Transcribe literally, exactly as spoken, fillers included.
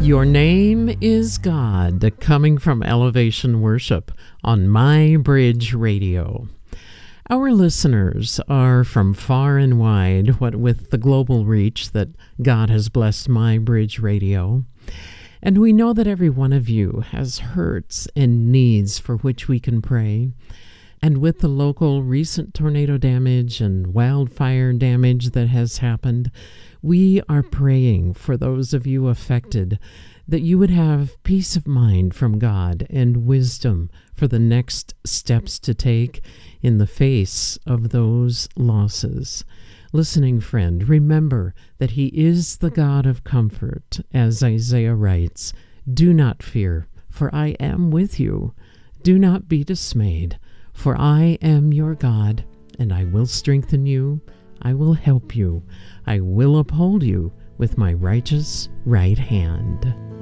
Your Name is God, coming from Elevation Worship on My Bridge Radio. Our listeners are from far and wide, what with the global reach that God has blessed My Bridge Radio. And we know that every one of you has hurts and needs for which we can pray. And with the local recent tornado damage and wildfire damage that has happened, we are praying for those of you affected that you would have peace of mind from God and wisdom for the next steps to take in the face of those losses. Listening friend, remember that He is the God of comfort, as Isaiah writes. Do not fear, for I am with you. Do not be dismayed, for I am your God, and I will strengthen you. I will help you. I will uphold you with my righteous right hand.